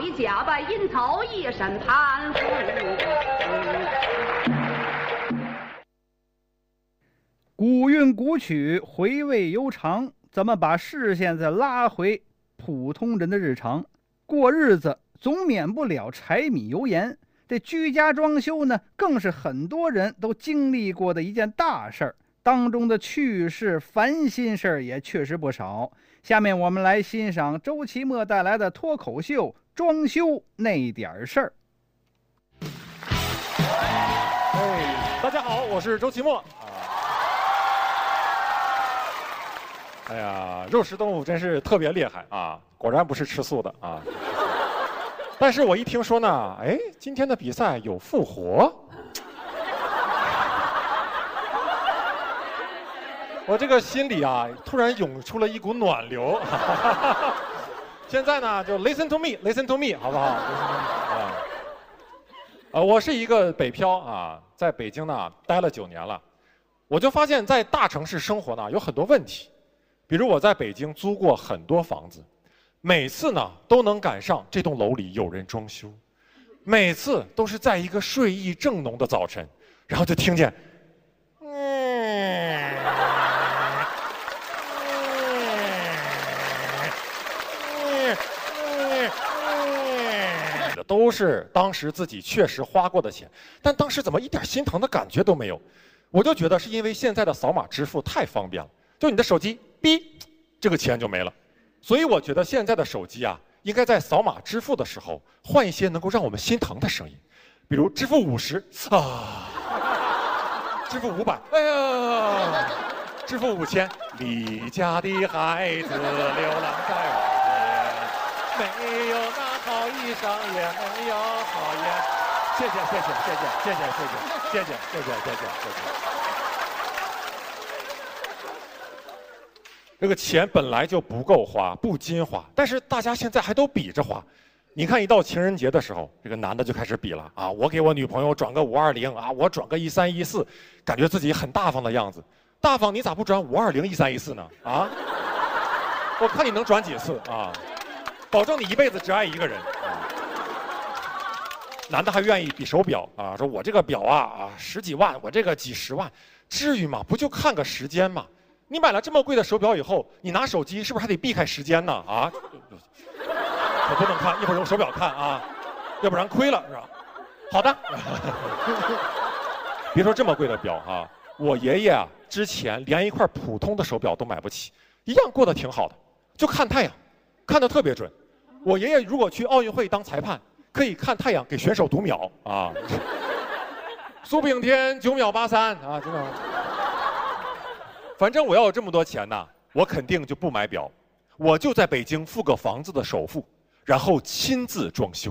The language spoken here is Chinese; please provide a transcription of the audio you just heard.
的假扮阴曹一审判负。 古韵古曲，回味悠长。咱们把视线再拉回普通人的日常，过日子总免不了柴米油盐。这居家装修呢，更是很多人都经历过的一件大事儿，当中的趣事、烦心事儿也确实不少。下面我们来欣赏周奇墨带来的脱口秀《装修那点事儿》。 大家好，我是周奇墨。哎呀，肉食动物真是特别厉害啊！果然不是吃素的啊。但是我一听说呢，哎，今天的比赛有复活，我这个心里啊，突然涌出了一股暖流。现在呢，就 listen to me， 好不好？我是一个北漂啊，在北京呢待了9年了，我就发现，在大城市生活呢有很多问题，比如我在北京租过很多房子。每次呢都能赶上这栋楼里有人装修，每次都是在一个睡意正浓的早晨，然后就听见，都是当时自己确实花过的钱，但当时怎么一点心疼的感觉都没有？我就觉得是因为现在的扫码支付太方便了，就你的手机哔，这个钱就没了。所以我觉得现在的手机啊，应该在扫码支付的时候换一些能够让我们心疼的声音，比如支付50啊，支付500，哎呀，支付5000，离家的孩子流浪在外边，没有那好衣裳，也没有好烟。谢谢。这个钱本来就不够花，不禁花，但是大家现在还都比着花。你看，一到情人节的时候，这个男的就开始比了啊，我给我女朋友转个520啊，我转个1314，感觉自己很大方的样子。大方，你咋不转520、1314呢？啊，我看你能转几次啊？保证你一辈子只爱一个人。男的还愿意比手表啊，说我这个表啊10几万，我这个几10万，至于吗？不就看个时间吗？你买了这么贵的手表以后，你拿手机是不是还得避开时间呢？啊，我不能看，一会儿用手表看啊，要不然亏了是吧？好的。别说这么贵的表啊，我爷爷啊之前连一块普通的手表都买不起，一样过得挺好的，就看太阳，看得特别准。我爷爷如果去奥运会当裁判，可以看太阳给选手读秒啊。苏炳添9秒83啊，真的。反正我要有这么多钱呢，我肯定就不买表，我就在北京付个房子的首付，然后亲自装修。